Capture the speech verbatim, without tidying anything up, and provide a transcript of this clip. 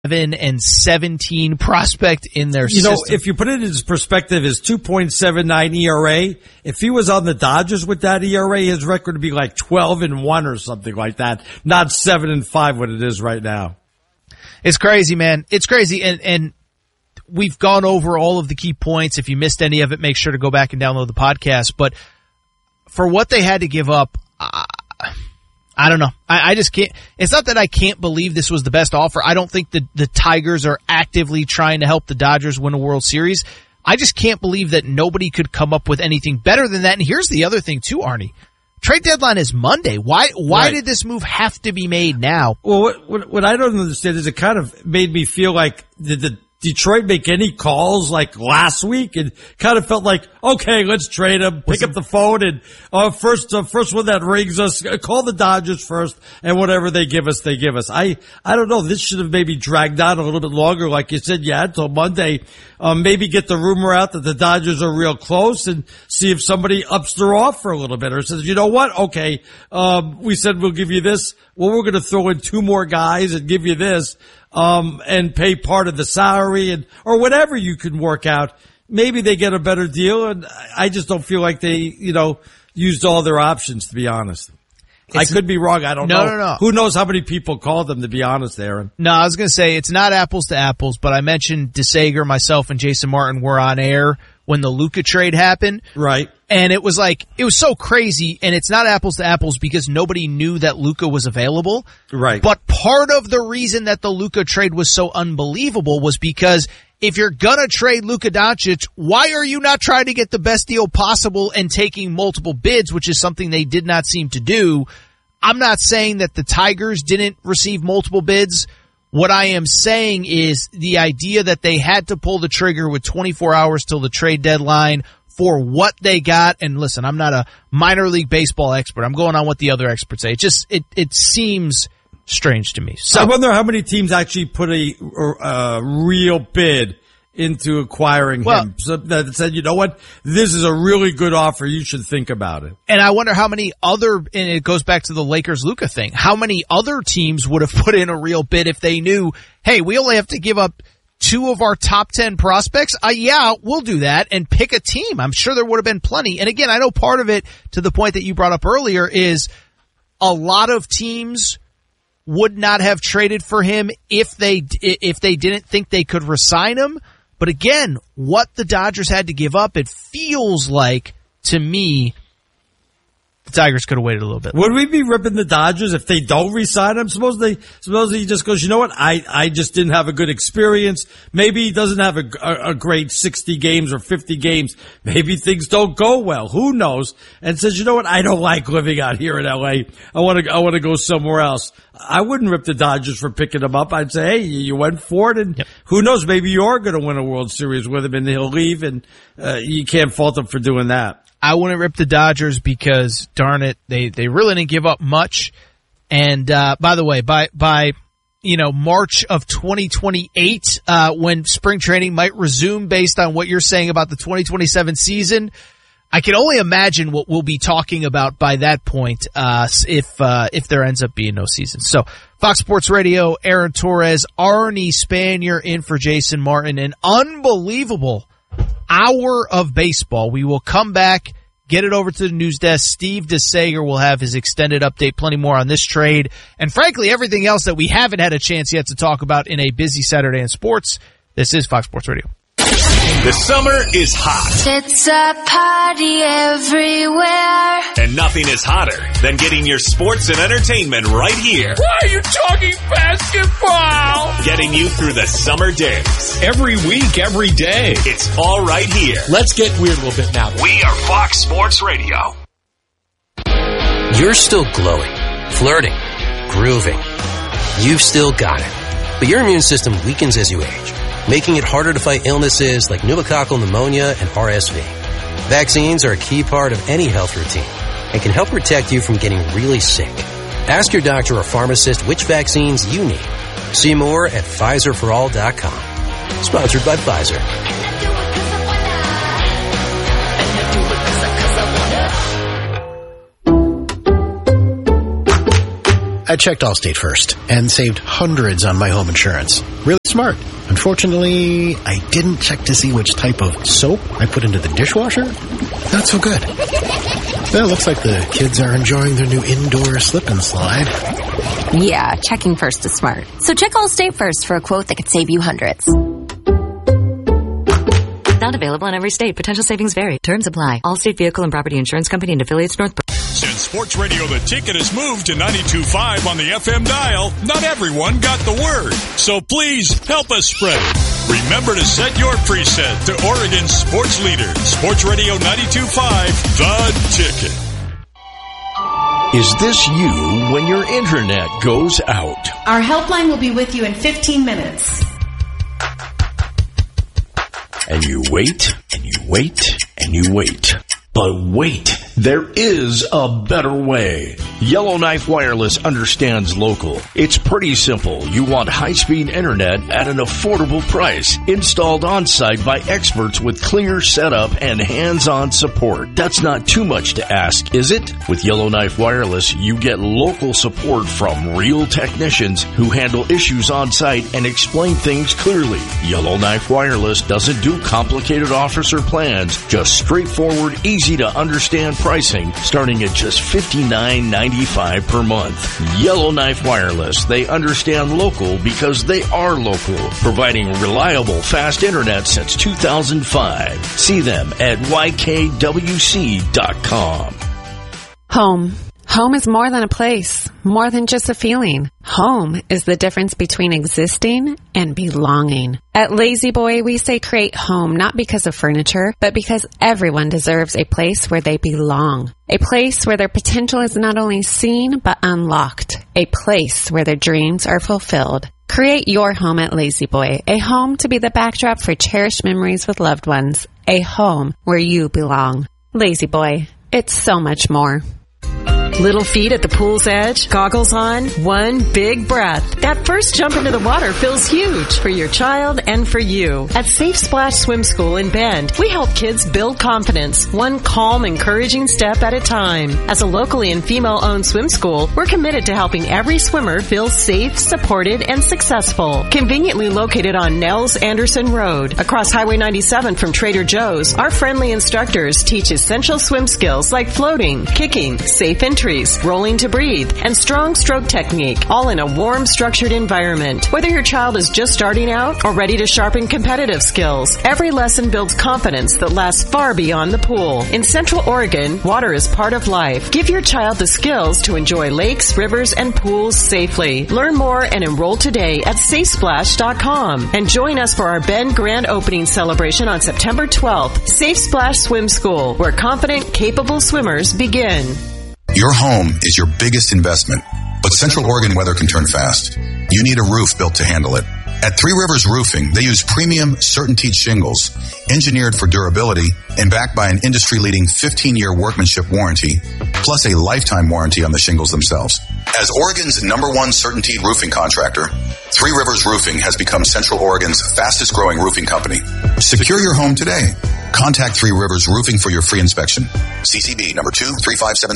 and seventeen prospect in their you system. know, if you put it in perspective, his two point seven nine E R A, if he was on the Dodgers with that E R A, his record would be like twelve and one or something like that, not seven and five what it is right now. It's crazy, man. It's crazy. And, and we've gone over all of the key points. If you missed any of it, make sure to go back and download the podcast. But for what they had to give up, uh, I don't know. I, I just can't. It's not that I can't believe this was the best offer. I don't think the, the Tigers are actively trying to help the Dodgers win a World Series. I just can't believe that nobody could come up with anything better than that. And here's the other thing too, Arnie. Trade deadline is Monday. Why Why right. did this move have to be made now? Well, what, what, what I don't understand is it kind of made me feel like did the Detroit make any calls like last week? And kind of felt like, okay, let's trade him. Pick up the phone and uh, first, uh, first one that rings us, uh, call the Dodgers first, and whatever they give us, they give us. I, I don't know. This should have maybe dragged out a little bit longer, like you said. Yeah, until Monday. Um, maybe get the rumor out that the Dodgers are real close and see if somebody ups their offer a little bit or says, you know what? Okay, um, we said we'll give you this. Well, we're going to throw in two more guys and give you this. Um, and pay part of the salary and, or whatever you can work out. Maybe they get a better deal. And I just don't feel like they, you know, used all their options, to be honest. It's, I could be wrong. I don't no, know. No, no, no. Who knows how many people called them, to be honest, Aaron. No, I was going to say it's not apples to apples, but I mentioned DeSager, myself, and Jason Martin were on air when the Luka trade happened. Right. And it was like, it was so crazy, and it's not apples to apples because nobody knew that Luka was available. Right. But part of the reason that the Luka trade was so unbelievable was because if you're gonna trade Luka Doncic, why are you not trying to get the best deal possible and taking multiple bids, which is something they did not seem to do? I'm not saying that the Tigers didn't receive multiple bids. What I am saying is the idea that they had to pull the trigger with twenty-four hours till the trade deadline for what they got. And listen, I'm not a minor league baseball expert. I'm going on what the other experts say. It just, it, it seems strange to me. So I wonder how many teams actually put a, a real bid into acquiring well, him. So that said, you know what? This is a really good offer. You should think about it. And I wonder how many other, and it goes back to the Lakers Luka thing, how many other teams would have put in a real bid if they knew, hey, we only have to give up two of our top ten prospects? Uh, yeah, we'll do that and pick a team. I'm sure there would have been plenty. And again, I know part of it, to the point that you brought up earlier, is a lot of teams would not have traded for him if they, if they didn't think they could re-sign him. But again, what the Dodgers had to give up, it feels like, to me, the Tigers could have waited a little bit. Would we be ripping the Dodgers if they don't re-sign him? Suppose they, suppose he just goes, you know what? I, I just didn't have a good experience. Maybe he doesn't have a, a, a great sixty games or fifty games. Maybe things don't go well. Who knows? And says, you know what? I don't like living out here in L A. I want to, I want to go somewhere else. I wouldn't rip the Dodgers for picking him up. I'd say, hey, you went for it, and yep. Who knows? Maybe you are going to win a World Series with him, and he'll leave, and uh, you can't fault him for doing that. I wouldn't rip the Dodgers because, darn it, they, they really didn't give up much. And, uh, by the way, by, by, you know, March of twenty twenty-eight, uh, when spring training might resume based on what you're saying about the twenty twenty-seven season, I can only imagine what we'll be talking about by that point, uh, if, uh, if there ends up being no season. So, Fox Sports Radio, Aaron Torres, Arnie Spanier in for Jason Martin, an unbelievable hour of baseball. We will come back, get it over to the news desk. Steve DeSager will have his extended update, plenty more on this trade, and frankly, everything else that we haven't had a chance yet to talk about in a busy Saturday in sports. This is Fox Sports Radio. The summer is hot. It's a party everywhere. And nothing is hotter than getting your sports and entertainment right here. Why are you talking basketball? Getting you through the summer days. Every week, every day. It's all right here. Let's get weird a little bit now. We are Fox Sports Radio. You're still glowing, flirting, grooving. You've still got it. But your immune system weakens as you age, making it harder to fight illnesses like pneumococcal pneumonia and R S V. Vaccines are a key part of any health routine and can help protect you from getting really sick. Ask your doctor or pharmacist which vaccines you need. See more at Pfizer for all dot com. Sponsored by Pfizer. I checked Allstate first and saved hundreds on my home insurance. Really smart. Unfortunately, I didn't check to see which type of soap I put into the dishwasher. Not so good. Well, it looks like the kids are enjoying their new indoor slip and slide. Yeah, checking first is smart. So check Allstate first for a quote that could save you hundreds. Not available in every state. Potential savings vary. Terms apply. Allstate Vehicle and Property Insurance Company and affiliates, North. Since Sports Radio The Ticket has moved to ninety-two point five on the F M dial, not everyone got the word. So please help us spread it. Remember to set your preset to Oregon's sports leader, Sports Radio ninety-two point five, The Ticket. Is this you when your internet goes out? Our helpline will be with you in fifteen minutes. And you wait, and you wait, and you wait. But wait, there is a better way. Yellowknife Wireless understands local. It's pretty simple. You want high-speed internet at an affordable price, installed on-site by experts with clear setup and hands-on support. That's not too much to ask, is it? With Yellowknife Wireless, you get local support from real technicians who handle issues on-site and explain things clearly. Yellowknife Wireless doesn't do complicated offers or plans, just straightforward, easy to understand pricing starting at just fifty-nine ninety-five per month. Yellowknife Wireless. They understand local because they are local, providing reliable fast internet since two thousand five. See them at Y K W C dot com. Home. Home is more than a place, more than just a feeling. Home is the difference between existing and belonging. At Lazy Boy, we say create home not because of furniture, but because everyone deserves a place where they belong. A place where their potential is not only seen, but unlocked. A place where their dreams are fulfilled. Create your home at Lazy Boy, a home to be the backdrop for cherished memories with loved ones. A home where you belong. Lazy Boy, it's so much more. Little feet at the pool's edge, goggles on, one big breath. That first jump into the water feels huge for your child and for you. At Safe Splash Swim School in Bend, we help kids build confidence, one calm, encouraging step at a time. As a locally and female-owned swim school, we're committed to helping every swimmer feel safe, supported, and successful. Conveniently located on Nels Anderson Road, across Highway ninety-seven from Trader Joe's, our friendly instructors teach essential swim skills like floating, kicking, safe entry, rolling to breathe, and strong stroke technique, all in a warm, structured environment. Whether your child is just starting out or ready to sharpen competitive skills, every lesson builds confidence that lasts far beyond the pool. In Central Oregon, water is part of life. Give your child the skills to enjoy lakes, rivers, and pools safely. Learn more and enroll today at safe splash dot com. And join us for our Bend Grand Opening celebration on September twelfth. Safe Splash Swim School, where confident, capable swimmers begin. Your home is your biggest investment, but Central Oregon weather can turn fast. You need a roof built to handle it. At Three Rivers Roofing, they use premium CertainTeed shingles, engineered for durability and backed by an industry-leading fifteen-year workmanship warranty, plus a lifetime warranty on the shingles themselves. As Oregon's number one CertainTeed roofing contractor, Three Rivers Roofing has become Central Oregon's fastest-growing roofing company. Secure your home today. Contact Three Rivers Roofing for your free inspection. C C B number two three five seven